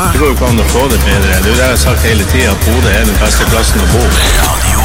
Det går jo ikke an å få det bedre. Det er jo det jeg har sagt hele tiden, at Bodø er den beste plassen å bo. Radio